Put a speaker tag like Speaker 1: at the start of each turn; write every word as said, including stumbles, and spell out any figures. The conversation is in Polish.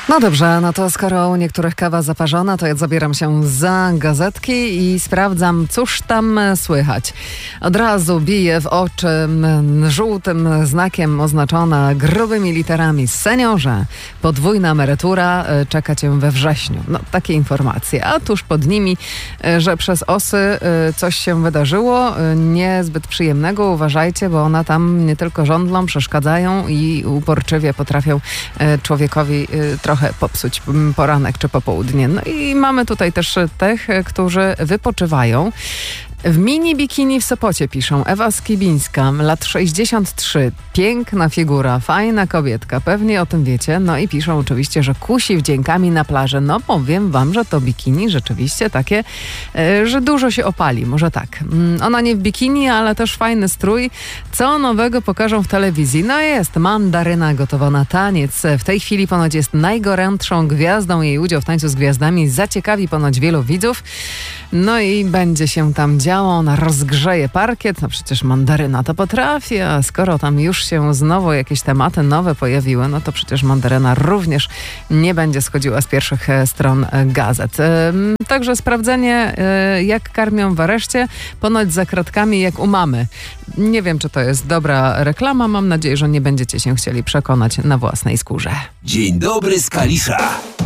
Speaker 1: No dobrze, no to skoro u niektórych kawa zaparzona, to ja zabieram się za gazetki i sprawdzam, cóż tam słychać. Od razu bije w oczy żółtym znakiem oznaczona grubymi literami: seniorze, podwójna emerytura czeka cię we wrześniu. No takie informacje. A tuż pod nimi, że przez osy coś się wydarzyło niezbyt przyjemnego. Uważajcie, bo one tam nie tylko żądlą, przeszkadzają i uporczywie potrafią człowiekowi trochę popsuć poranek czy popołudnie. No i mamy tutaj też tych, którzy wypoczywają. W mini bikini w Sopocie piszą: Ewa Skibińska, lat sześćdziesiąt trzy, piękna figura, fajna kobietka, pewnie o tym wiecie. No i piszą oczywiście, że kusi wdziękami na plaży. No powiem wam, że to bikini rzeczywiście takie, yy, że dużo się opali, może tak. Yy, ona nie w bikini, ale też fajny strój. Co nowego pokażą w telewizji? No jest mandaryna gotowa na taniec. W tej chwili ponoć jest najgorętszą gwiazdą. Jej udział w Tańcu z Gwiazdami zaciekawi ponoć wielu widzów. No i będzie się tam działo, ona rozgrzeje parkiet, no przecież mandaryna to potrafi, a skoro tam już się znowu jakieś tematy nowe pojawiły, no to przecież mandaryna również nie będzie schodziła z pierwszych stron gazet. Także sprawdzenie, jak karmią w areszcie, ponoć za kratkami jak u mamy. Nie wiem, czy to jest dobra reklama, mam nadzieję, że nie będziecie się chcieli przekonać na własnej skórze.
Speaker 2: Dzień dobry z Kalisza.